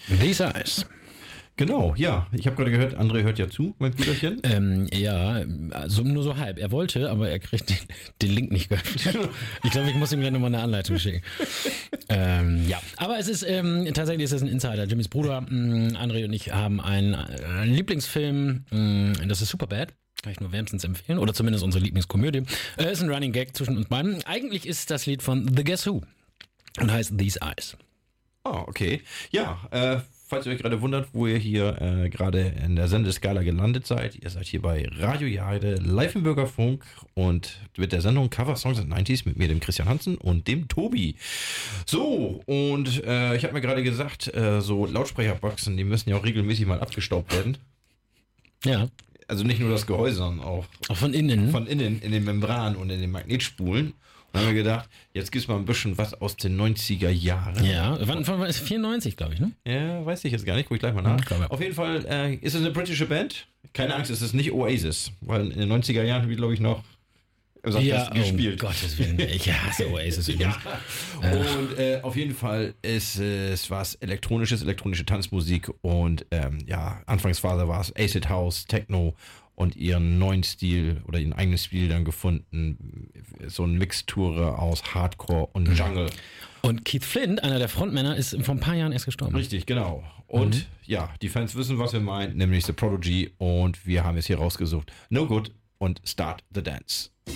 These Eyes. Genau, ja. Ich habe gerade gehört, André hört ja zu, mein Brüderchen. Ja, also nur so halb. Er wollte, aber er kriegt den Link nicht geöffnet. Ich glaube, ich muss ihm gleich nochmal eine Anleitung schicken. Ja, aber es ist tatsächlich ist es ein Insider. Jimmys Bruder, André und ich haben einen Lieblingsfilm, das ist Superbad. Kann ich nur wärmstens empfehlen. Oder zumindest unsere Lieblingskomödie. Ist ein Running Gag zwischen uns beiden. Eigentlich ist das Lied von The Guess Who und heißt These Eyes. Oh, okay. Ja, falls ihr euch gerade wundert, wo ihr hier gerade in der Sendeskala gelandet seid, ihr seid hier bei Radio Jade, live im Bürgerfunk und mit der Sendung Cover Songs and 90s mit mir, dem Christian Hansen und dem Tobi. So, und ich habe mir gerade gesagt, so Lautsprecherboxen, die müssen ja auch regelmäßig mal abgestaubt werden. Ja. Also nicht nur das Gehäuse, sondern auch von innen. Von innen, in den Membranen und in den Magnetspulen. Und haben wir gedacht, jetzt gibt's mal ein bisschen was aus den 90er Jahren. Ja, wann ist 94, glaube ich, ne? Ja, weiß ich jetzt gar nicht, guck ich gleich mal nach. Ja. Auf jeden Fall ist es eine britische Band. Keine Angst, es ist nicht Oasis, weil in den 90er Jahren haben die, glaube ich, noch gespielt. Gottes Willen, ich hasse Oasis übrigens. Ja. Und auf jeden Fall ist es was elektronische Tanzmusik und Anfangsphase war es Acid House, Techno und ihren neuen Stil oder ihren eigenen Stil dann gefunden, so eine Mixture aus Hardcore und Jungle. Und Keith Flint, einer der Frontmänner, ist vor ein paar Jahren erst gestorben. Richtig, genau. Und ja, die Fans wissen, was wir meinen, nämlich The Prodigy, und wir haben es hier rausgesucht. No Good und Start the Dance.